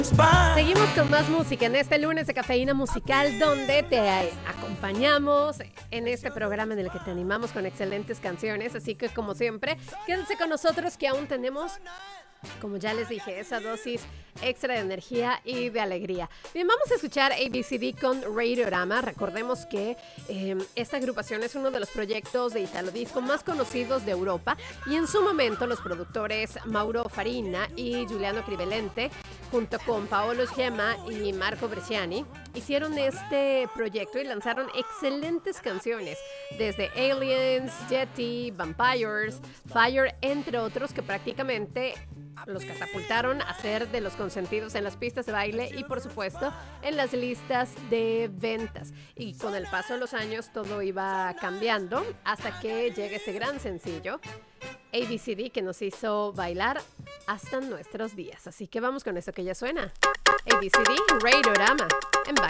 Seguimos con más música en este lunes de Cafeína Musical, donde te acompañamos en este programa en el que te animamos con excelentes canciones. Así que, como siempre, quédense con nosotros que aún tenemos, como ya les dije, esa dosis extra de energía y de alegría. Bien, vamos a escuchar ABCD con Radiorama. Recordemos que esta agrupación es uno de los proyectos de Italo Disco más conocidos de Europa, y en su momento los productores Mauro Farina y Giuliano Crivellente, junto con Paolo Gemma y Marco Bresciani, hicieron este proyecto y lanzaron excelentes canciones, desde Aliens, Jetty, Vampires, Fire, entre otros, que prácticamente los catapultaron a ser de los consentidos en las pistas de baile y, por supuesto, en las listas de ventas. Y con el paso de los años todo iba cambiando hasta que llega este gran sencillo, ABCD, que nos hizo bailar hasta nuestros días. Así que vamos con eso que ya suena. ABCD, Radiorama.